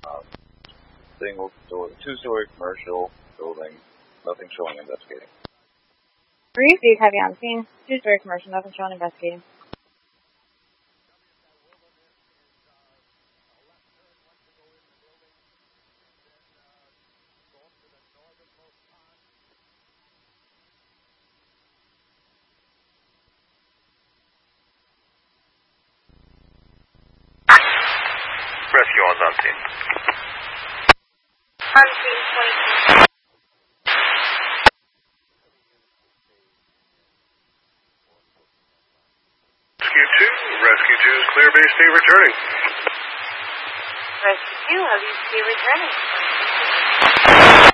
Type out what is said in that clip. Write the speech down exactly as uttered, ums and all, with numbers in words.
Um, single story, two-story commercial building, nothing showing investigating. Brief, these heavy on scene, two-story commercial, nothing showing investigating. Rescue on on scene. On scene twenty-two. Rescue two, Rescue two is clear base day returning. Rescue two, have you see returning?